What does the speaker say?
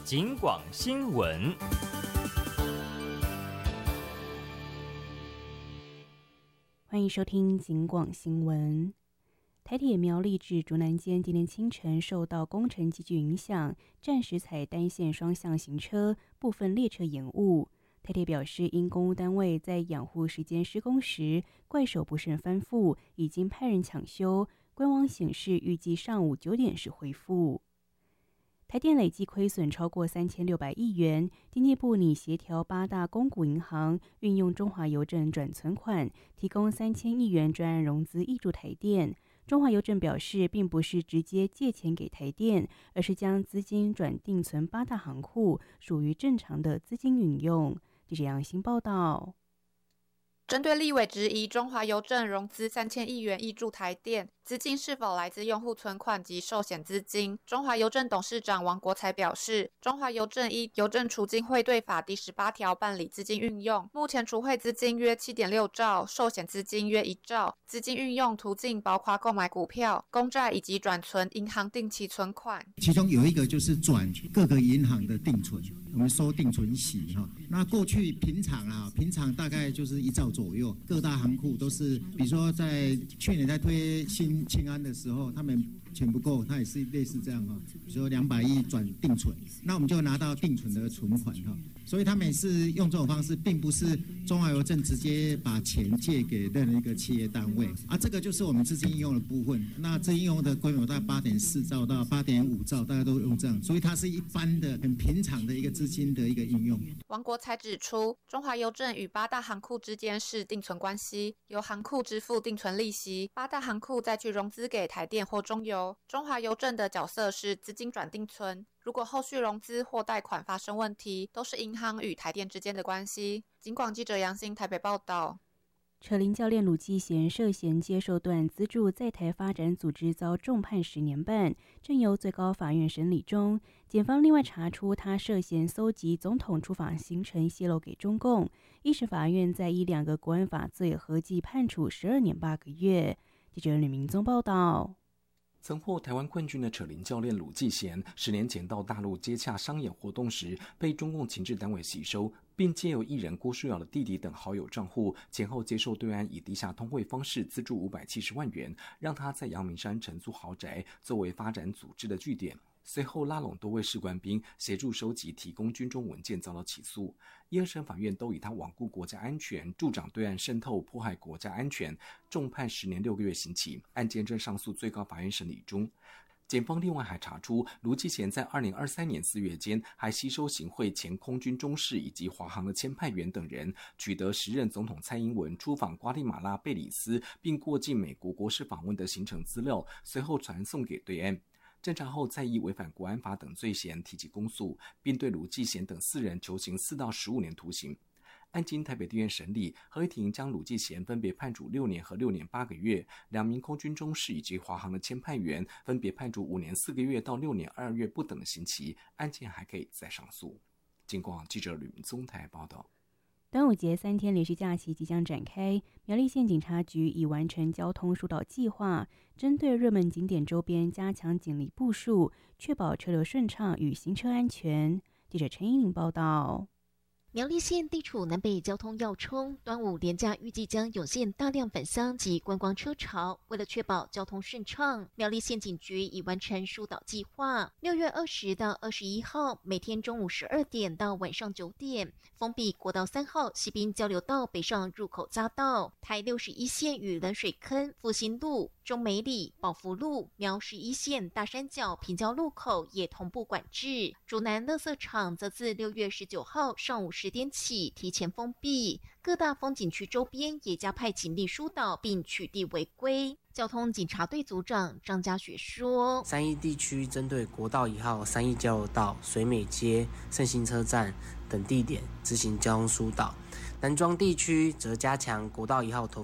警广新闻。 欢迎收听警广新闻。台铁苗栗至竹南间今天清晨受到工程机具影响，暂时采单线双向行车，部分列车延误。台铁表示，因公务单位在养护时间施工时怪手不慎翻覆，已经派人抢修，官网显示预计上午9点时恢复。台电累计亏损超过3600亿元，经济部拟协调8大公股银行运用中华邮政转存款，提供3000亿元专案融资挹注台电。中华邮政表示，并不是直接借钱给台电，而是将资金转定存8大行库，属于正常的资金运用。记者杨欣报道。 针对立委质疑中华邮政融资3000亿元挹注台电，资金是否来自用户存款及寿险资金？中华邮政董事长王国材表示，中华邮政依邮政储金汇兑法第18条办理资金运用，目前储汇资金约7.6兆，寿险资金约1兆，资金运用途径包括购买股票、公债以及转存银行定期存款。 其中有一个就是转各个银行的定存，我们收定存息哈。那过去平常大概就是1兆左右，各大行库都是，比如说在去年在推庆安的时候，他们钱不够，他也是类似这样哈，比如说200亿转定存，那我们就拿到定存的存款哈，所以他们也是用这种方式，并不是中华邮政直接把钱借给任何一个企业单位啊，这个就是我们资金应用的部分。那资金应用的规模大概8.4兆到8.5兆，大家都用这样，所以它是一般的很平常的一个资金的一个应用。 王国材指出，中华邮政与8大行库之间是定存关系，由行库支付定存利息，8大行库再去融资给台电或中邮。中华邮政的角色是资金转定存，如果后续融资或贷款发生问题，都是银行与台电之间的关系。警广记者杨欣台北报道。 扯铃教练鲁继贤涉嫌接受对岸资助在台发展组织遭重判10年半，正由最高法院审理中。检方另外查出他涉嫌搜集总统出访行程泄露给中共，一审法院在依2个国安法罪合计判处12年8个月。记者吕明宗报道。 曾获台湾冠军的扯铃教练鲁继贤，10年前到大陆接洽商演活动时，被中共情治单位吸收，并借由艺人郭书瑶的弟弟等好友账户，前后接受对岸以地下通汇方式资助570万元，让他在阳明山承租豪宅，作为发展组织的据点。随后拉拢多位士官兵，协助收集提供军中文件，遭到起诉。1、2审法院都以他罔顾国家安全、助长对岸渗透、迫害国家安全，重判10年6个月刑期。案件正上诉最高法院审理中。检方另外还查出，卢继贤在2023年4月间，还吸收行贿前空军中士以及华航的签派员等人，取得时任总统蔡英文出访瓜地马拉、贝里斯，并过境美国国事访问的行程资料，随后传送给对岸。侦查后再以违反国安法等罪嫌提起公诉，并对卢继贤等4人求刑4到15年徒刑。案经台北地院审理，合议庭将鲁继贤分别判处6年和6年8个月，2名空军中士以及华航的签派员分别判处5年4个月到6年2月不等的刑期，案件还可以再上诉。警广记者吕明宗台报道。 端午节3天连续假期即将展开，苗栗县警察局已完成交通疏导计划，针对热门景点周边加强警力部署，确保车流顺畅与行车安全。记者陈依玲报道。 苗栗县地处南北交通要冲，端午连假预计将涌现大量返乡及观光车潮。为了确保交通顺畅，苗栗县警局已完成疏导计划。6月20到21号，每天中午12点到晚上9点，封闭国道3号西滨交流道北上入口匝道、台61线与冷水坑、复兴路、中美里、宝福路、苗11线大山脚平交路口也同步管制。竹南垃圾场则自6月19号上午10点起提前封闭，各大风景区周边也加派警力疏导并取缔违规。交通警察队组长张家学说 ，3义地区针对国道1号、3义交流道、水美街、圣心车站等地点执行交通疏导，南庄地区则加强国道1号头